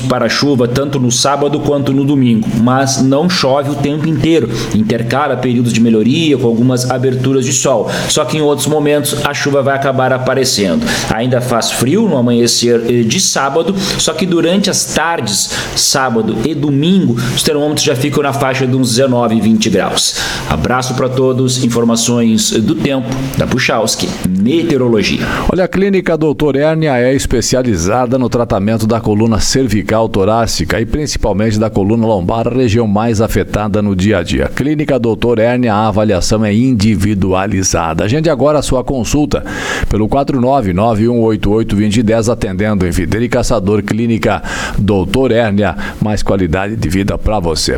para a chuva tanto no sábado quanto no domingo, mas não chove o tempo inteiro, intercala períodos de melhoria com algumas aberturas de sol, só que em outros momentos a chuva vai acabar aparecendo. Ainda faz frio no amanhecer de sábado, só que durante as tardes, sábado e domingo, os termômetros já ficam na faixa de uns 19 e 20 graus. Abraço para todos, informações do tempo da Puchalski Meteorologia. Olha, a Clínica Doutor Hérnia é especializada no tratamento da coluna cervical torácica e principalmente da coluna lombar, a região mais afetada no dia a dia. Clínica Doutor Hérnia, a avaliação é individualizada. Agende agora a sua consulta pelo 499-9188-2010, atendendo em Videira e Caçador. Clínica Doutor Hérnia, mais qualidade de vida para você.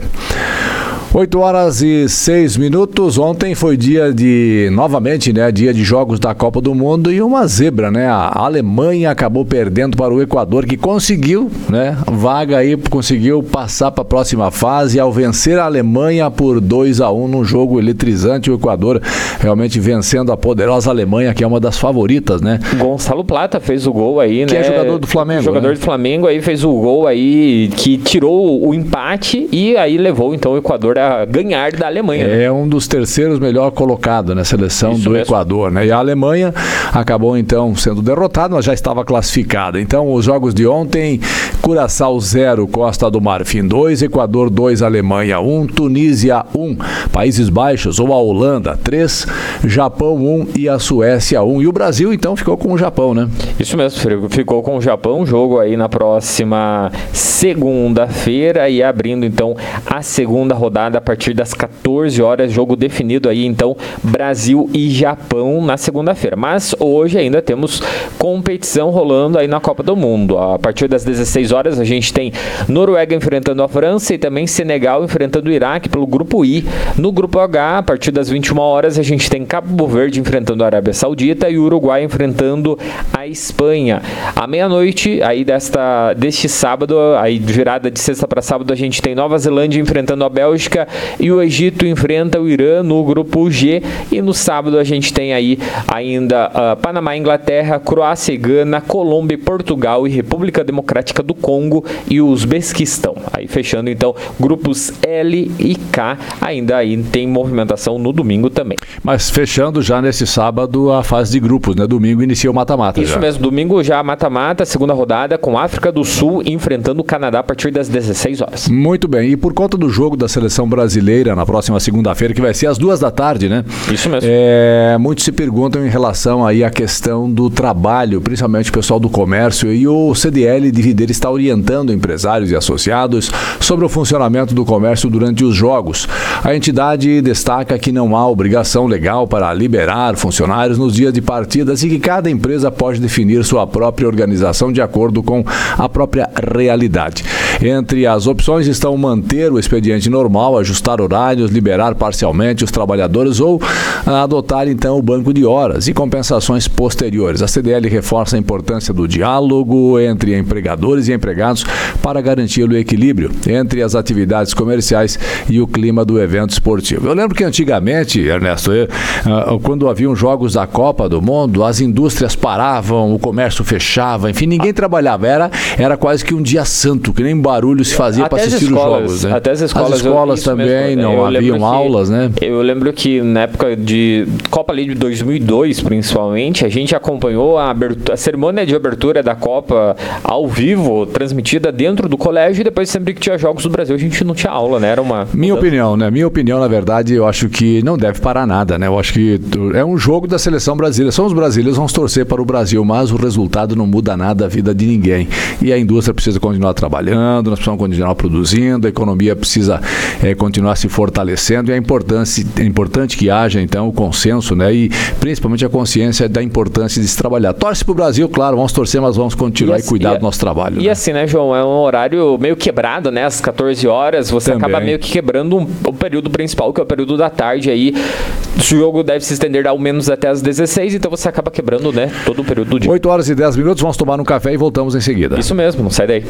8h06. Ontem foi dia de, novamente, né, dia de jogos da Copa do Mundo e uma zebra, né? A Alemanha acabou perdendo para o Equador, que conseguiu, né, vaga aí, conseguiu passar para a próxima fase ao vencer a Alemanha por 2-1 num jogo eletrizante. O Equador realmente vencendo a poderosa Alemanha, que é uma das favoritas, né? Gonçalo Plata fez o gol aí, que né? É jogador do Flamengo. Jogador do Flamengo aí fez o gol aí que tirou o empate e aí levou então o Equador a ganhar da Alemanha. É um dos terceiros melhor colocado na seleção do Equador, né? E a Alemanha acabou então sendo derrotada, mas já estava classificada. Então, os jogos de ontem: Curaçao 0, Costa do Marfim 2, Equador 2, Alemanha 1, Tunísia 1, Países Baixos ou a Holanda 3, Japão 1 e a Suécia 1. E o Brasil então ficou com o Japão, né? Isso mesmo, ficou com o Japão. Jogo aí na próxima segunda-feira e abrindo então a segunda rodada a partir das 14 horas, jogo definido aí então Brasil e Japão na segunda-feira. Mas hoje ainda temos competição rolando aí na Copa do Mundo. A partir das 16 horas a gente tem Noruega enfrentando a França e também Senegal enfrentando o Iraque pelo grupo I. No grupo H, a partir das 21 horas a gente tem Cabo Verde enfrentando a Arábia Saudita e o Uruguai enfrentando a Espanha. À meia-noite aí deste sábado, aí virada de sexta para sábado, a gente tem Nova Zelândia enfrentando a Bélgica e o Egito enfrenta o Irã no grupo G. E no sábado a gente tem aí ainda Panamá, Inglaterra, Croácia e Gana, Colômbia, Portugal e República Democrática do Congo e Uzbequistão. Aí fechando então grupos L e K. Ainda aí tem movimentação no domingo também. Mas fechando já nesse sábado a fase de grupos, né? Domingo inicia o mata-mata. Isso mesmo, domingo já mata-mata, segunda rodada com África do Sul enfrentando o Canadá a partir das 16 horas. Muito bem, e por conta do jogo da seleção brasileira na próxima segunda-feira, que vai ser às 14h, né? Isso mesmo. Muitos se perguntam em relação aí à questão do trabalho, principalmente o pessoal do comércio, e o CDL de Videira está orientando empresários e associados sobre o funcionamento do comércio durante os jogos. A entidade destaca que não há obrigação legal para liberar funcionários nos dias de partidas e que cada empresa pode definir sua própria organização de acordo com a própria realidade. Entre as opções estão manter o expediente normal, ajustar horários, liberar parcialmente os trabalhadores ou adotar então o banco de horas e compensações posteriores. A CDL reforça a importância do diálogo entre empregadores e empregados para garantir o equilíbrio entre as atividades comerciais e o clima do evento esportivo. Eu lembro que antigamente, Ernesto, quando haviam jogos da Copa do Mundo, as indústrias paravam, o comércio fechava, enfim, ninguém trabalhava. Era quase que um dia santo, que nem barulho se fazia para assistir os jogos. Né? Até as escolas também mesmo, não haviam aulas, né? Eu lembro que na época de Copa ali de 2002, principalmente, a gente acompanhou a cerimônia de abertura da Copa ao vivo, transmitida dentro do colégio, e depois sempre que tinha jogos do Brasil a gente não tinha aula, né? Era uma... Minha opinião, na verdade, eu acho que não deve parar nada, né? Eu acho que é um jogo da seleção brasileira. São os brasileiros, vamos torcer para o Brasil, mas o resultado não muda nada a vida de ninguém. E a indústria precisa continuar trabalhando, nós precisamos continuar produzindo, a economia precisa continuar se fortalecendo, e é importante que haja, então, o consenso, né? E principalmente a consciência da importância de se trabalhar. Torce para o Brasil, claro, vamos torcer, mas vamos continuar e cuidar do nosso trabalho. E né? assim, né, João, é um horário meio quebrado, né? Às 14 horas, você acaba meio que quebrando o período principal, que é o período da tarde aí. O jogo deve se estender ao menos até às 16, então você acaba quebrando, né, todo o período do dia. 8h10, vamos tomar um café e voltamos em seguida. Isso mesmo, não sai daí.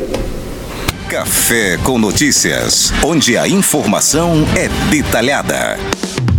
Café com Notícias, onde a informação é detalhada.